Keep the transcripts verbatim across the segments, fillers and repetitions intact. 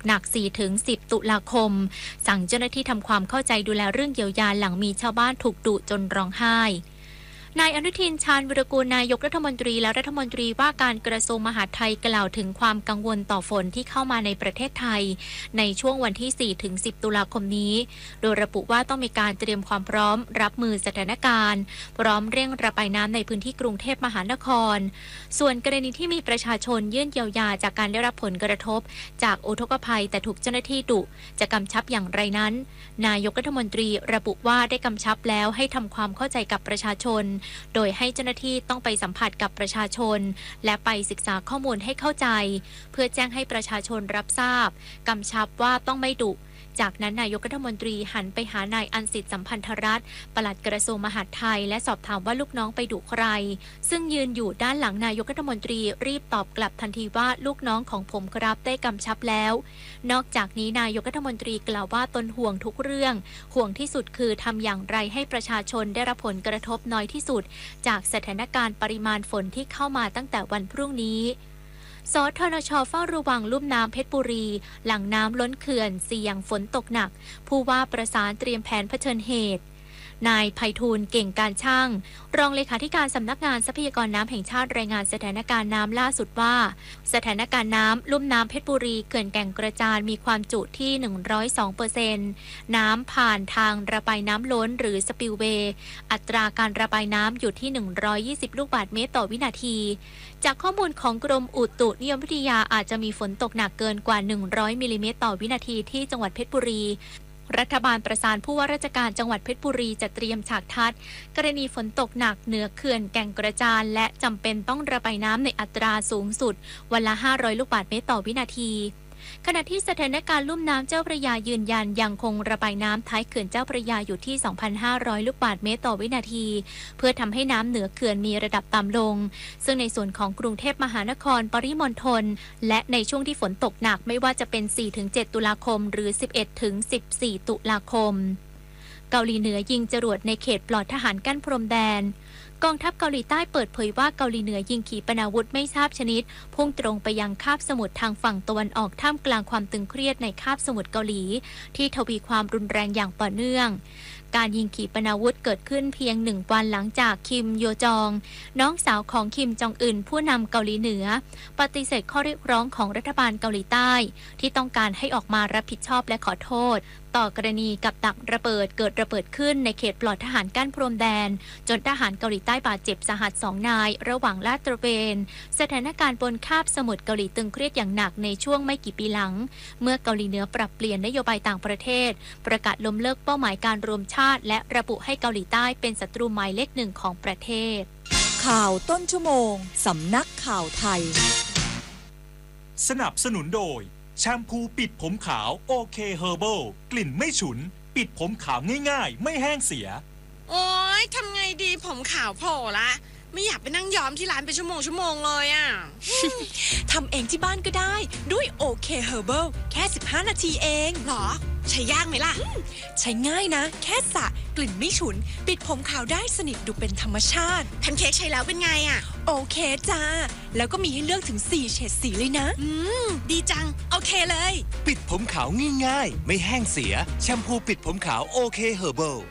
หนัก สี่ถึงสิบ ตุลาคมสั่งเจ้าหน้าที่ทำความเข้าใจดูแลเรื่องเยียวยาหลังมีชาวบ้านถูกดุจนร้องไห้นายอนุทินชาญวิรากูลนายกรัฐมนตรีและรัฐมนตรีว่าการกระทรวงมหาดไทยกล่าวถึงความกังวลต่อฝนที่เข้ามาในประเทศไทยในช่วงวันที่ สี่ถึงสิบ ตุลาคมนี้โดยระบุว่าต้องมีการเตรียมความพร้อมรับมือสถานการณ์พร้อมเร่งระบายน้ำในพื้นที่กรุงเทพมหานครส่วนกรณีที่มีประชาชนยื่นเยียวยาจากการได้รับผลกระทบจากอุทกภัยแต่ถูกเจ้าหน้าที่ดุจะกำชับอย่างไรนั้นนายกรัฐมนตรีระบุว่าได้กำชับแล้วให้ทำความเข้าใจกับประชาชนโดยให้เจ้าหน้าที่ต้องไปสัมผัสกับประชาชนและไปศึกษาข้อมูลให้เข้าใจเพื่อแจ้งให้ประชาชนรับทราบกำชับว่าต้องไม่ดุจากนั้นนายกรัฐมนตรีหันไปหานายอันสิทธิ์สัมพันธรัตน์ปลัดกระทรวงมหาดไทยและสอบถามว่าลูกน้องไปดุใครซึ่งยืนอยู่ด้านหลังนายกรัฐมนตรีรีบตอบกลับทันทีว่าลูกน้องของผมครับได้กำชับแล้วนอกจากนี้นายกรัฐมนตรีกล่าวว่าตนห่วงทุกเรื่องห่วงที่สุดคือทำอย่างไรให้ประชาชนได้รับผลกระทบน้อยที่สุดจากสถานการณ์ปริมาณฝนที่เข้ามาตั้งแต่วันพรุ่งนี้สทนช.เฝ้าระวังลุ่มน้ำเพชรบุรีหลังน้ำล้นเขื่อนเสี่ยงฝนตกหนักผู้ว่าประสานเตรียมแผนเผชิญเหตุนายไพฑูรย์เก่งการช่างรองเลขาธิการสำนักงานทรัพยากรน้ำแห่งชาติรายงานสถานการณ์น้ำล่าสุดว่าสถานการณ์น้ำลุ่มน้ำเพชรบุรีเขื่อนแก่งกระจานมีความจุที่ หนึ่งร้อยสองเปอร์เซ็นต์ น้ำผ่านทางระบายน้ำล้นหรือสปิลเวย์อัตราการระบายน้ำอยู่ที่หนึ่งร้อยยี่สิบลูกบาศก์เมตรต่อวินาทีจากข้อมูลของกรมอุตุนิยมวิทยาอาจจะมีฝนตกหนักเกินกว่าหนึ่งร้อยมิลลิเมตรต่อวินาทีที่จังหวัดเพชรบุรีรัฐบาลประสานผู้ว่าราชการจังหวัดเพชรบุรีจะเตรียมฉากทัศน์กรณีฝนตกหนักเหนือเขื่อนแก่งกระจานและจำเป็นต้องระบายน้ำในอัตราสูงสุดวันละห้าร้อยลูกบาศก์เมตรต่อวินาทีขณะที่สถานการณ์ลุ่มน้ำเจ้าพระยายืนยันยังคงระบายน้ำท้ายเขื่อนเจ้าพระยาอยู่ที่ สองพันห้าร้อย ลูกบาศก์เมตรต่อวินาทีเพื่อทำให้น้ำเหนือเขื่อนมีระดับต่ำลงซึ่งในส่วนของกรุงเทพมหานครปริมณฑลและในช่วงที่ฝนตกหนักไม่ว่าจะเป็น สี่ถึงเจ็ด ตุลาคมหรือ สิบเอ็ดถึงสิบสี่ ตุลาคมเกาหลีเหนือยิงจรวดในเขตปลอดทหารกั้นพรมแดนกองทัพเกาหลีใต้เปิดเผยว่าเกาหลีเหนือยิงขีปนาวุธไม่ทราบชนิดพุ่งตรงไปยังคาบสมุทรทางฝั่งตะวันออกท่ามกลางความตึงเครียดในคาบสมุทรเกาหลีที่ทวีความรุนแรงอย่างต่อเนื่องการยิงขีปนาวุธเกิดขึ้นเพียงหนึ่งวันหลังจากคิมโยจองน้องสาวของคิมจองอึนผู้นำเกาหลีเหนือปฏิเสธข้อเรียกร้องของรัฐบาลเกาหลีใต้ที่ต้องการให้ออกมารับผิดชอบและขอโทษต่อกรณีกับดักระเบิดเกิดระเบิดขึ้นในเขตปลอดทหารกั้นพรมแดนจนทหารเกาหลีใต้บาดเจ็บสาหัสสองนายระหว่างลาดตระเวนสถานการณ์บนคาบสมุทรเกาหลีตึงเครียดอย่างหนักในช่วงไม่กี่ปีหลังเมื่อเกาหลีเหนือปรับเปลี่ยนนโยบายต่างประเทศประกาศล้มเลิกเป้าหมายการรวมชาติและระบุให้เกาหลีใต้เป็นศัตรูหมายเลขหนึ่งของประเทศข่าวต้นชั่วโมงสำนักข่าวไทยสนับสนุนโดยแชมพูปิดผมขาวโอเคเฮอร์เบิลกลิ่นไม่ฉุนปิดผมขาวง่ายๆไม่แห้งเสียโอ๊ยทำไงดีผมขาวโผล่ละไม่อยากไปนั่งย้อมที่ร้านเป็นชั่วโมงชั่วโมงเลยอ่ะทำเองที่บ้านก็ได้ด้วยโอเคเฮอร์เบิลแค่สิบห้านาทีเองหรอใช้ยากไหมล่ะใช้ง่ายนะแค่สระกลิ่นไม่ฉุนปิดผมขาวได้สนิทดูเป็นธรรมชาติแพนเค้กใช้แล้วเป็นไงอ่ะโอเคจ้าแล้วก็มีให้เลือกถึงสี่เฉดสีเลยนะอืมดีจังโอเคเลยปิดผมขาวง่ายๆไม่แห้งเสียแชมพูปิดผมขาวโอเคเฮอร์เบิล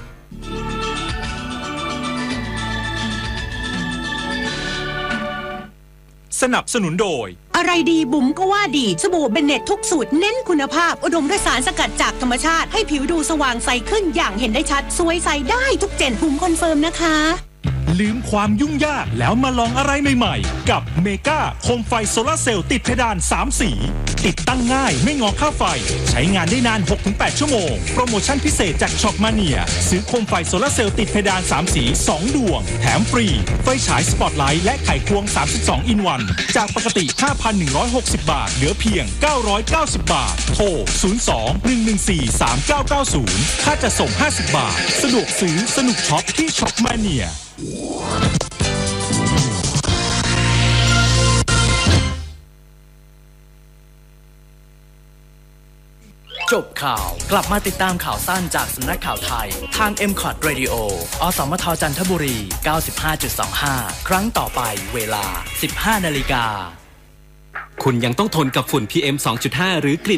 สนับสนุนโดยอะไรดีบุ๋มก็ว่าดีสบู่เบนเน็ตทุกสูตรเน้นคุณภาพอุดมด้วยสารสกัดจากธรรมชาติให้ผิวดูสว่างใสขึ้นอย่างเห็นได้ชัดสวยใสได้ทุกเจนบุ๋มคอนเฟิร์มนะคะลืมความยุ่งยากแล้วมาลองอะไรใหม่ๆกับเมกาโคมไฟโซลาร์เซลล์ติดเพดานสามสีติดตั้งง่ายไม่งอค่าไฟใช้งานได้นาน หกถึงแปด ชั่วโมงโปรโมชั่นพิเศษจากช็อปมาเนียซื้อโคมไฟโซลาร์เซลล์ติดเพดานสามสีสองดวงแถมฟรีไฟฉายสปอตไลท์และไขควงสามสิบสองอินวันจากปกติ ห้าพันหนึ่งร้อยหกสิบ บาทเหลือเพียงเก้าร้อยเก้าสิบบาทโทรศูนย์ สอง หนึ่ง หนึ่ง สี่ สาม เก้า เก้า ศูนย์ค่าจะส่งห้าสิบบาทสะดวกซื้อสนุกช็อปที่ช็อปมาเนียจบข่าวกลับมาติดตามข่าวสั้นจากสำนักข่าวไทยทาง เอ็ม คอท Radio อสมทจันทบุรี เก้าสิบห้าจุดสองห้า ครั้งต่อไปเวลา สิบห้านาฬิกาคุณยังต้องทนกับฝุ่น พี เอ็ม สองจุดห้า หรือกลิ่น